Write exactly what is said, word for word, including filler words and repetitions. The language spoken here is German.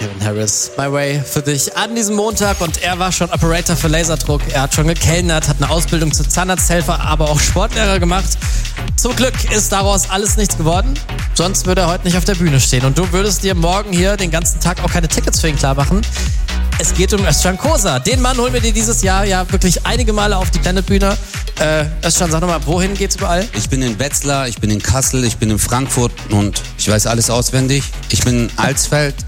Calvin Harris, My Way für dich an diesem Montag. Und er war schon Operator für Laserdruck, er hat schon gekellnert, hat eine Ausbildung zum Zahnarzthelfer, aber auch Sportlehrer gemacht. Zum Glück ist daraus alles nichts geworden, sonst würde er heute nicht auf der Bühne stehen. Und du würdest dir morgen hier den ganzen Tag auch keine Tickets für ihn klar machen. Es geht um Özcan Kosa. Den Mann holen wir dir dieses Jahr ja wirklich einige Male auf die Planet-Bühne. Äh, Özcan, sag nochmal, wohin geht's überall? Ich bin in Wetzlar, ich bin in Kassel, ich bin in Frankfurt und ich weiß alles auswendig. Ich bin in Alsfeld.